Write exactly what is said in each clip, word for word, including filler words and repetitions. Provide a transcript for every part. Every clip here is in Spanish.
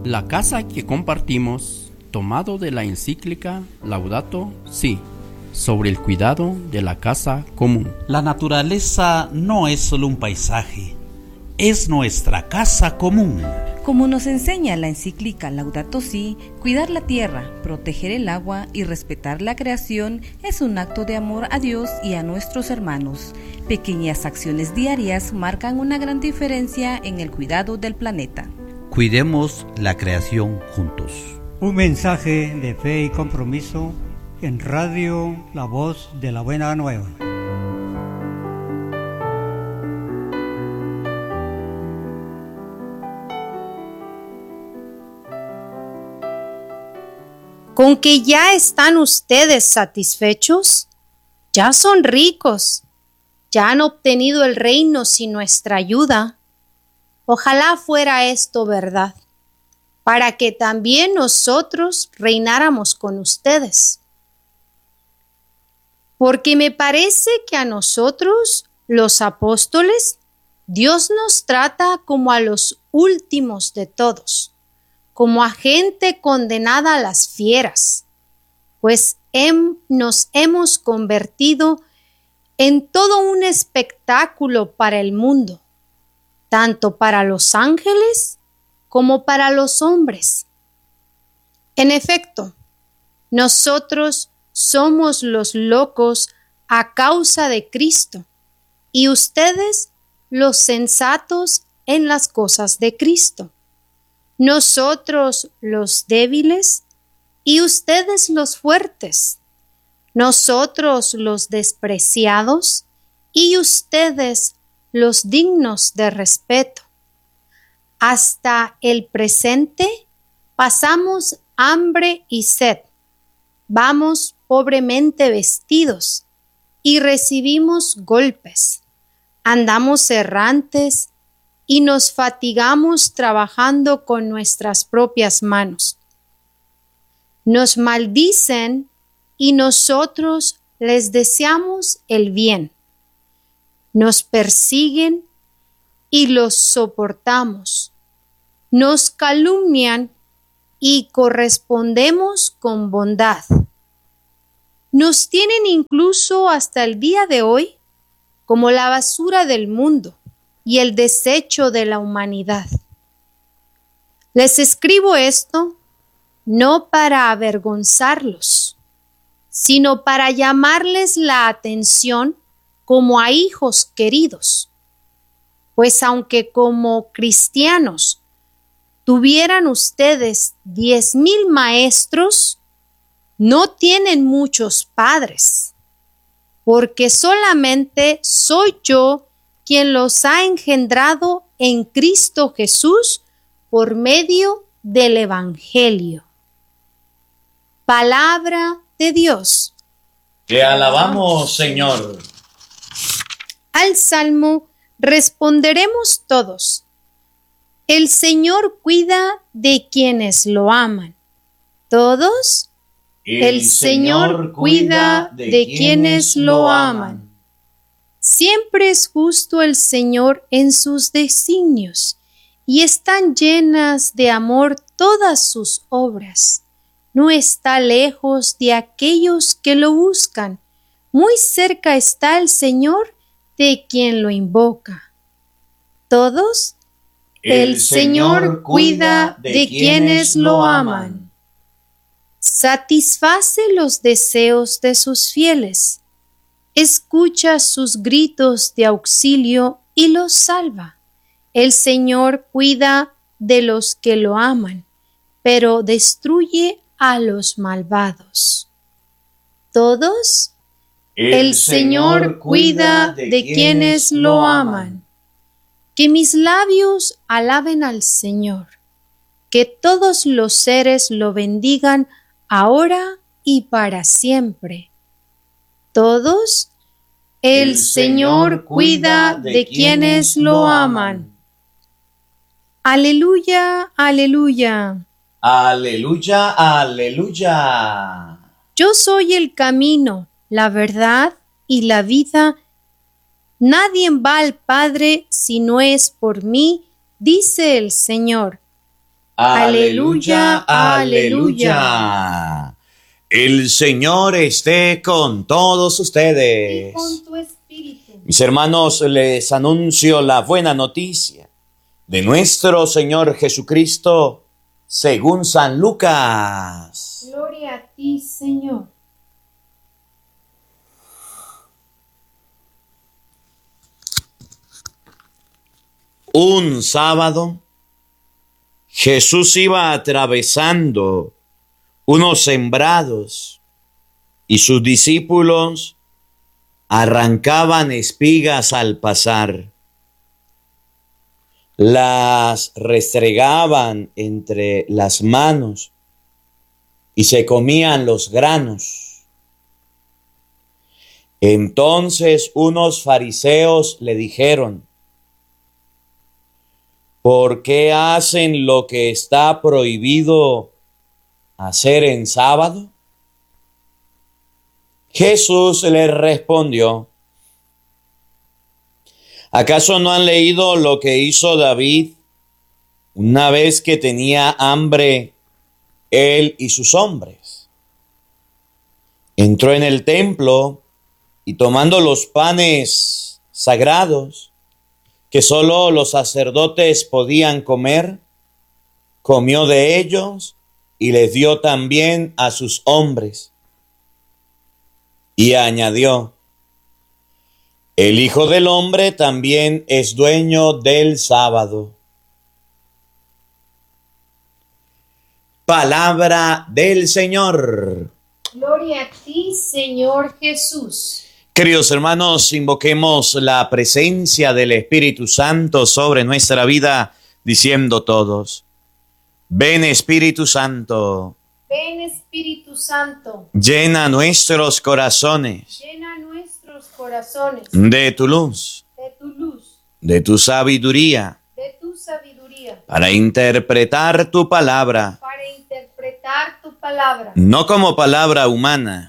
La casa que compartimos, tomado de la encíclica Laudato Si, sobre el cuidado de la casa común. La naturaleza no es solo un paisaje, es nuestra casa común. Como nos enseña la encíclica Laudato Si, cuidar la tierra, proteger el agua y respetar la creación es un acto de amor a Dios y a nuestros hermanos. Pequeñas acciones diarias marcan una gran diferencia en el cuidado del planeta. Cuidemos la creación juntos. Un mensaje de fe y compromiso en Radio La Voz de la Buena Nueva. ¿Con que ya están ustedes satisfechos? Ya son ricos, ya han obtenido el reino sin nuestra ayuda. Ojalá fuera esto verdad, para que también nosotros reináramos con ustedes. Porque me parece que a nosotros, los apóstoles, Dios nos trata como a los últimos de todos, como a gente condenada a las fieras, pues hem, nos hemos convertido en todo un espectáculo para el mundo, tanto para los ángeles como para los hombres. En efecto, nosotros somos los locos a causa de Cristo, y ustedes los sensatos en las cosas de Cristo. Nosotros los débiles y ustedes los fuertes. Nosotros los despreciados y ustedes los dignos de respeto. Hasta el presente pasamos hambre y sed. Vamos pobremente vestidos y recibimos golpes. Andamos errantes y nos fatigamos trabajando con nuestras propias manos. Nos maldicen y nosotros les deseamos el bien. Nos persiguen y los soportamos. Nos calumnian y correspondemos con bondad. Nos tienen incluso hasta el día de hoy como la basura del mundo y el desecho de la humanidad. Les escribo esto no para avergonzarlos, sino para llamarles la atención como a hijos queridos, pues aunque como cristianos tuvieran ustedes diez mil maestros, no tienen muchos padres, porque solamente soy yo quien los ha engendrado en Cristo Jesús por medio del Evangelio. Palabra de Dios. Te alabamos, Señor. Al Salmo responderemos todos. El Señor cuida de quienes lo aman. ¿Todos? El, El Señor cuida de quienes lo aman. Siempre es justo el Señor en sus designios, y están llenas de amor todas sus obras. No está lejos de aquellos que lo buscan, muy cerca está el Señor de quien lo invoca. ¿Todos? El, el Señor cuida de, de quienes lo aman. Satisface los deseos de sus fieles. Escucha sus gritos de auxilio y los salva. El Señor cuida de los que lo aman, pero destruye a los malvados. ¿Todos? El, El Señor cuida de, de quienes lo aman. Que mis labios alaben al Señor, que todos los seres lo bendigan ahora y para siempre. ¿Todos? El, El Señor cuida de quienes lo aman. Aleluya, aleluya. Aleluya, aleluya. Yo soy el camino, la verdad y la vida. Nadie va al Padre si no es por mí, dice el Señor. Aleluya, aleluya. El Señor esté con todos ustedes. Y con tu espíritu. Mis hermanos, les anuncio la buena noticia de nuestro Señor Jesucristo según San Lucas. Gloria a ti, Señor. Un sábado, Jesús iba atravesando unos sembrados y sus discípulos arrancaban espigas al pasar. Las restregaban entre las manos y se comían los granos. Entonces unos fariseos le dijeron: ¿por qué hacen lo que está prohibido hacer en sábado? Jesús les respondió: ¿acaso no han leído lo que hizo David una vez que tenía hambre él y sus hombres? Entró en el templo y tomando los panes sagrados que solo los sacerdotes podían comer, comió de ellos y les dio también a sus hombres. Y añadió: el Hijo del Hombre también es dueño del sábado. Palabra del Señor. Gloria a ti, Señor Jesús. Queridos hermanos, invoquemos la presencia del Espíritu Santo sobre nuestra vida, diciendo todos: ven Espíritu Santo. Ven Espíritu Santo. Llena nuestros corazones. Llena nuestros corazones. De tu luz. De tu luz. De tu sabiduría. De tu sabiduría. Para interpretar tu palabra. Para interpretar tu palabra. No como palabra humana.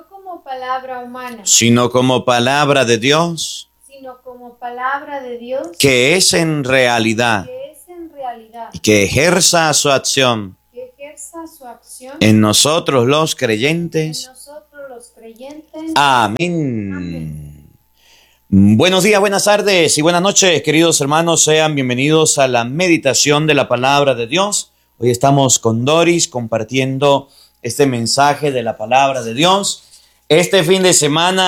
Palabra humana, sino como palabra de Dios, sino como palabra de Dios, que es en realidad, que es en realidad, y que ejerza su acción, que ejerza su acción en nosotros los creyentes. En nosotros los creyentes. Amén. Amén. Buenos días, buenas tardes y buenas noches, queridos hermanos. Sean bienvenidos a la meditación de la palabra de Dios. Hoy estamos con Doris compartiendo este mensaje de la palabra de Dios. Este fin de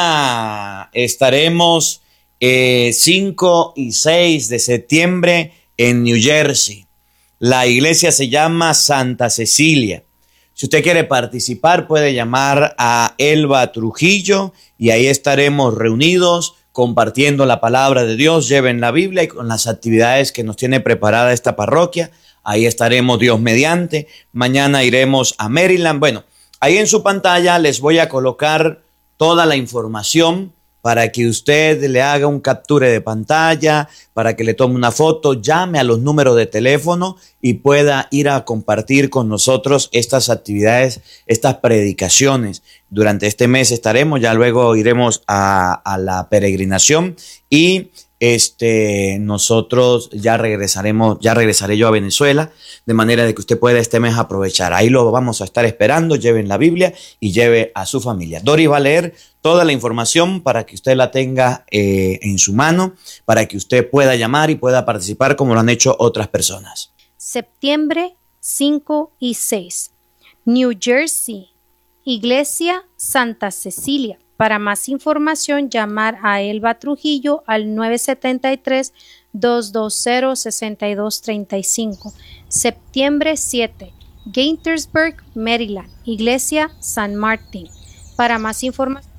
semana estaremos eh, cinco y seis de septiembre en New Jersey. La iglesia se llama Santa Cecilia. Si usted quiere participar, puede llamar a Elba Trujillo y ahí estaremos reunidos compartiendo la palabra de Dios. Lleven la Biblia y con las actividades que nos tiene preparada esta parroquia. Ahí estaremos Dios mediante. Mañana iremos a Maryland. Bueno, ahí en su pantalla les voy a colocar toda la información para que usted le haga un capture de pantalla, para que le tome una foto, llame a los números de teléfono y pueda ir a compartir con nosotros estas actividades, estas predicaciones. Durante este mes estaremos, ya luego iremos a, a la peregrinación y Este, nosotros ya regresaremos, ya regresaré yo a Venezuela, de manera de que usted pueda este mes aprovechar. Ahí lo vamos a estar esperando. Lleven la Biblia y lleve a su familia. Doris va a leer toda la información para que usted la tenga eh, en su mano, para que usted pueda llamar y pueda participar como lo han hecho otras personas. Septiembre cinco y seis. New Jersey, Iglesia Santa Cecilia. Para más información, llamar a Elba Trujillo al nueve siete tres, dos dos cero, seis dos tres cinco. Septiembre siete, Gaithersburg, Maryland, Iglesia San Martín. Para más información,